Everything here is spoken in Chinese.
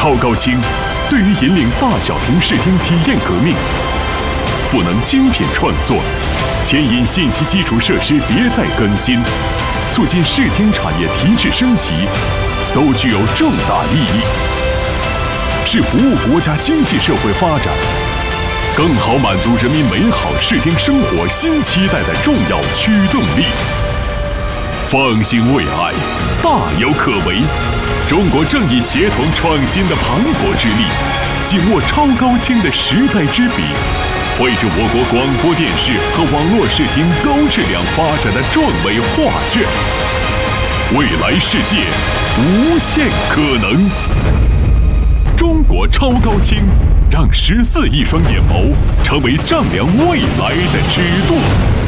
超高清对于引领大小屏视听体验革命，赋能精品创作，牵引信息基础设施迭代更新，促进视听产业提质升级，都具有重大意义，是服务国家经济社会发展，更好满足人民美好视听生活新期待的重要驱动力。放心未来，大有可为。中国正以协同创新的磅礴之力，紧握超高清的时代之笔，绘制我国广播电视和网络视听高质量发展的壮美画卷。未来世界无限可能。中国超高清，让14亿双眼眸成为丈量未来的尺度。